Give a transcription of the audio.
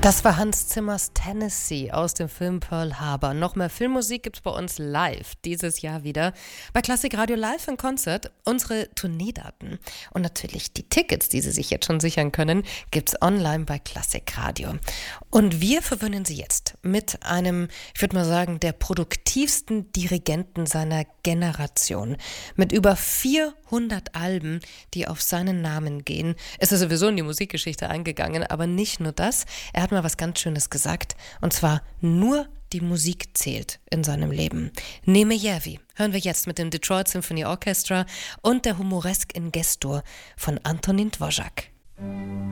Das war Hans Zimmers Tennessee aus dem Film Pearl Harbor. Noch mehr Filmmusik gibt's bei uns live, dieses Jahr wieder. Bei Klassik Radio Live in Konzert, unsere Tourneedaten. Und natürlich die Tickets, die Sie sich jetzt schon sichern können, gibt's online bei Klassik Radio. Und wir verwöhnen Sie jetzt mit einem, ich würde mal sagen, der produktivsten Dirigenten seiner Generation. Mit über 400 Alben, die auf seinen Namen gehen, ist er sowieso in die Musikgeschichte eingegangen, aber nicht nur das. Er hat mal was ganz Schönes gesagt, und zwar: nur die Musik zählt in seinem Leben. Neme Järvi hören wir jetzt mit dem Detroit Symphony Orchestra und der Humoresk in Gestur von Antonín Dvořák.